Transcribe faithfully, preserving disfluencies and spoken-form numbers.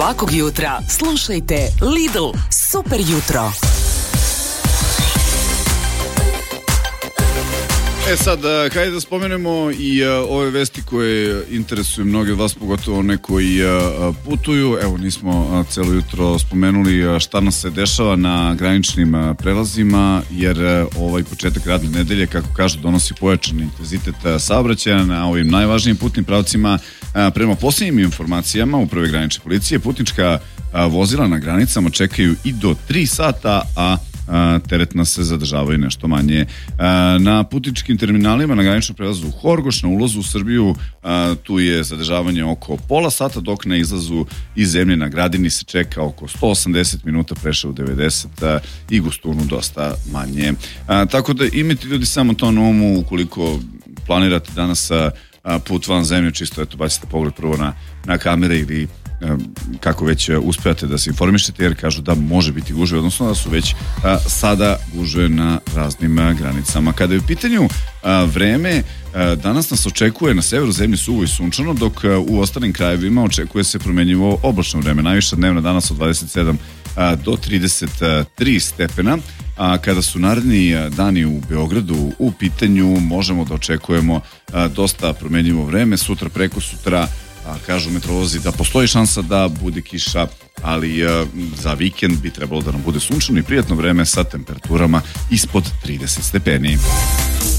Svakog jutra slušajte Lidl Super jutro. E sad, hajde da spomenemo i a, ove vesti koje interesuju mnogi od vas, pogotovo one koji a, putuju. Evo, nismo a, celo jutro spomenuli a, šta nas se dešava na graničnim a, prelazima, jer a, ovaj početak radne nedelje, kako kažu, donosi pojačan intenzitet a, saobraćaja na ovim najvažnijim putnim pravcima. A, prema posljednjim informacijama Uprave granične policije, putnička a, vozila na granicama čekaju i do tri sata, a teretna se zadržavaju nešto manje. Na putničkim terminalima na graničnom prelazu Horgoš, na ulazu u Srbiju, tu je zadržavanje oko pola sata, dok na izlazu iz zemlje na Gradini se čeka oko sto osamdeset minuta, Preševo devedeset i Gustunu dosta manje. Tako da imajte ljudi samo to na umu ukoliko planirate danas put van zemlje, čisto eto bacite pogled prvo na, na kamere ili kako već uspevate da se informišete, jer kažu da može biti gužve, odnosno da su već a, sada gužve na raznim a, granicama. Kada je u pitanju a, vreme, a, danas nas očekuje na severu zemlje suvo i sunčano, dok a, u ostalim krajevima očekuje se promenjivo oblačno vreme. Najviša dnevna danas od dvadeset sedam a, do trideset tri stepena, a kada su naredni dani u Beogradu u pitanju, možemo da očekujemo a, dosta promenjivo vreme. Sutra, preko sutra, a kažu meteorolozi da postoji šansa da bude kiša, ali a, za vikend bi trebalo da nam bude sunčano i prijatno vreme sa temperaturama ispod trideset stepeni.